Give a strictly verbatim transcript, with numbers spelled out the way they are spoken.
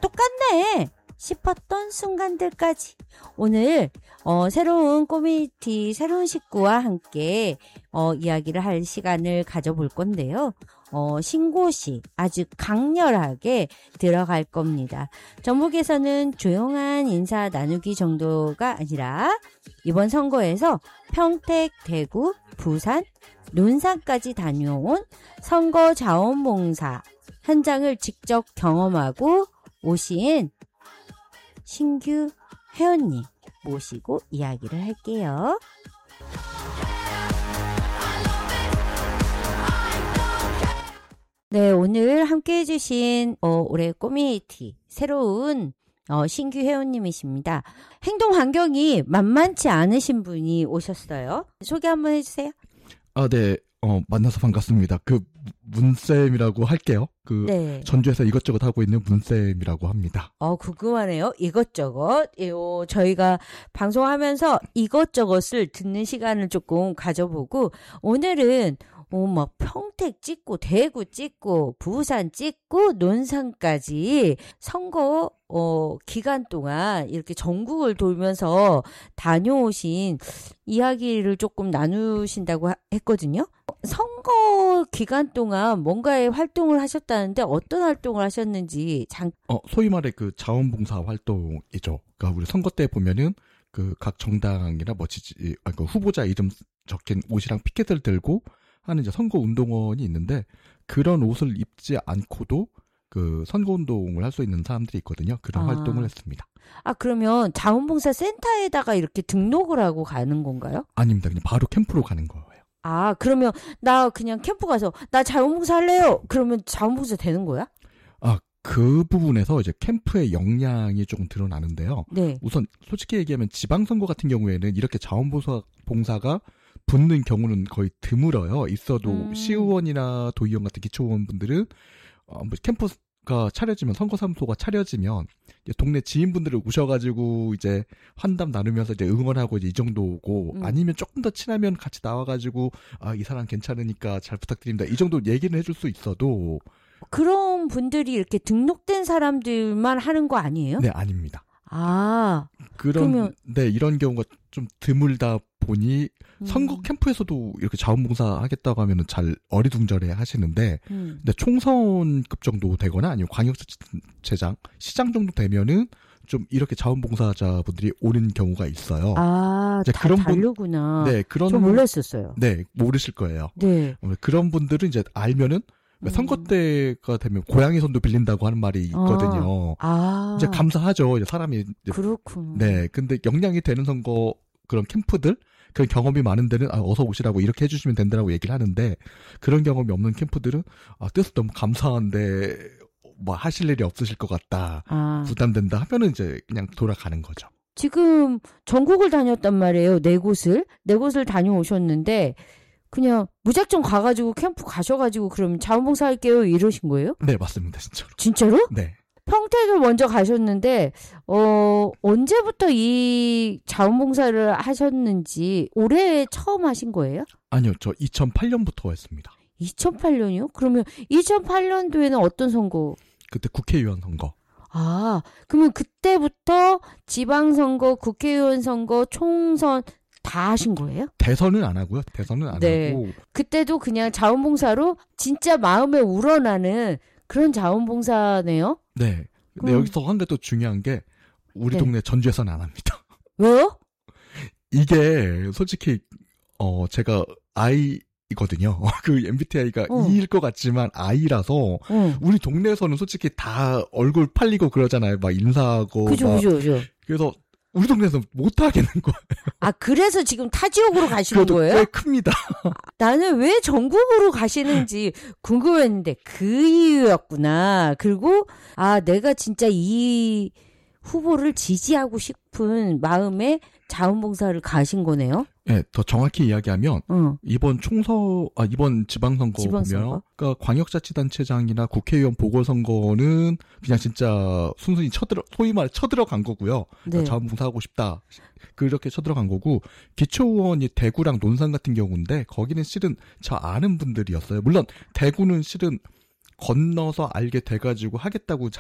똑같네 싶었던 순간들까지 오늘 어, 새로운 커뮤니티, 새로운 식구와 함께 어, 이야기를 할 시간을 가져볼 건데요. 어, 신고시 아주 강렬하게 들어갈 겁니다. 전북에서는 조용한 인사 나누기 정도가 아니라 이번 선거에서 평택, 대구, 부산, 논산까지 다녀온 선거 자원봉사 현장을 직접 경험하고 오신 신규 회원님 모시고 이야기를 할게요. 네, 오늘 함께 해주신 어, 올해 커뮤니티 새로운 어, 신규 회원님이십니다. 행동 환경이 만만치 않으신 분이 오셨어요. 소개 한번 해주세요. 아, 네. 어, 만나서 반갑습니다. 그 문쌤이라고 할게요. 그 네. 전주에서 이것저것 하고 있는 문쌤이라고 합니다. 어, 궁금하네요. 이것저것. 요, 저희가 방송하면서 이것저것을 듣는 시간을 조금 가져보고 오늘은 어, 막 평택 찍고 대구 찍고 부산 찍고 논산까지 선거 어, 기간 동안 이렇게 전국을 돌면서 다녀오신 이야기를 조금 나누신다고 하, 했거든요. 선거 기간 동안 뭔가의 활동을 하셨다는데 어떤 활동을 하셨는지 장... 어, 소위 말해 그 자원봉사 활동이죠. 그러니까 우리 선거 때 보면은 그 각 정당이나 뭐 지지, 아, 그 후보자 이름 적힌 옷이랑 피켓을 들고 하는 이제 선거 운동원이 있는데 그런 옷을 입지 않고도 그 선거 운동을 할 수 있는 사람들이 있거든요. 그런 아. 활동을 했습니다. 아, 그러면 자원봉사 센터에다가 이렇게 등록을 하고 가는 건가요? 아닙니다. 그냥 바로 캠프로 가는 거예요. 아, 그러면 나 그냥 캠프 가서 나 자원봉사 할래요. 그러면 자원봉사 되는 거야? 아, 그 부분에서 이제 캠프의 역량이 조금 드러나는데요. 네. 우선 솔직히 얘기하면 지방선거 같은 경우에는 이렇게 자원봉사 봉사가 붙는 경우는 거의 드물어요. 있어도 음. 시의원이나 도의원 같은 기초의원분들은 어, 뭐 캠프가 차려지면 선거사무소가 차려지면 이제 동네 지인분들을 오셔가지고 이제 환담 나누면서 이제 응원하고 이제 이 정도고 음. 아니면 조금 더 친하면 같이 나와가지고 아, 이 사람 괜찮으니까 잘 부탁드립니다. 이 정도 얘기는 해줄 수 있어도 그런 분들이 이렇게 등록된 사람들만 하는 거 아니에요? 네, 아닙니다. 아, 그런 그러면... 네 이런 경우가 좀 드물다 보니 음. 선거 캠프에서도 이렇게 자원봉사 하겠다고 하면은 잘 어리둥절해 하시는데, 음. 근데 총선급 정도 되거나 아니면 광역시장, 시장 정도 되면은 좀 이렇게 자원봉사자분들이 오는 경우가 있어요. 아, 이제 다 그런 다르구나. 분, 네, 그런 좀 몰랐었어요. 네, 모르실 거예요. 네, 그런 분들은 이제 알면은. 음. 선거 때가 되면 고양이 손도 빌린다고 하는 말이 있거든요. 아, 이제 감사하죠. 이제 사람이. 그렇군. 네. 근데 역량이 되는 선거 그런 캠프들, 그런 경험이 많은 데는 아, 어서 오시라고 이렇게 해주시면 된다라고 얘기를 하는데 그런 경험이 없는 캠프들은 아, 뜻 너무 감사한데 뭐 하실 일이 없으실 것 같다. 아. 부담된다 하면은 이제 그냥 돌아가는 거죠. 지금 전국을 다녔단 말이에요. 네 곳을. 네 곳을 다녀오셨는데 그냥 무작정 가가지고 캠프 가셔가지고 그럼 자원봉사 할게요 이러신 거예요? 네, 맞습니다. 진짜로. 진짜로? 네. 평택을 먼저 가셨는데 어 언제부터 이 자원봉사를 하셨는지 올해 처음 하신 거예요? 아니요. 저 이천팔 년부터 했습니다. 이천팔 년이요? 그러면 이천팔 년도에는 어떤 선거? 그때 국회의원 선거. 아, 그러면 그때부터 지방선거, 국회의원 선거, 총선 다 하신 거예요? 대선은 안 하고요. 대선은 안 네. 하고. 그때도 그냥 자원봉사로 진짜 마음에 우러나는 그런 자원봉사네요? 네. 근데 음. 여기서 한 개 또 중요한 게 우리 네. 동네 전주에서는 안 합니다. 왜요? 이게 솔직히 어 제가 아이거든요. 그 엠비티아이가 어. E일 것 같지만 I라서 어. 우리 동네에서는 솔직히 다 얼굴 팔리고 그러잖아요. 막 인사하고. 그죠, 막. 그죠, 그죠. 그래서 우리 동네에서 못 하겠는 거예요. 아, 그래서 지금 타 지역으로 가시는 거예요? 꽤 큽니다. 나는 왜 전국으로 가시는지 궁금했는데 그 이유였구나. 그리고 아, 내가 진짜 이 후보를 지지하고 싶은 마음에 자원봉사를 가신 거네요. 네, 더 정확히 이야기하면 응. 이번 총선, 아 이번 지방선거, 지방선거? 보면, 그러니까 광역자치단체장이나 국회의원 보궐선거는 그냥 진짜 순순히 쳐들어, 소위 말 쳐들어간 거고요. 네. 그러니까 자원봉사하고 싶다. 그렇게 쳐들어간 거고 기초의원이 대구랑 논산 같은 경우인데 거기는 실은 저 아는 분들이었어요. 물론 대구는 실은 건너서 알게 돼가지고 하겠다고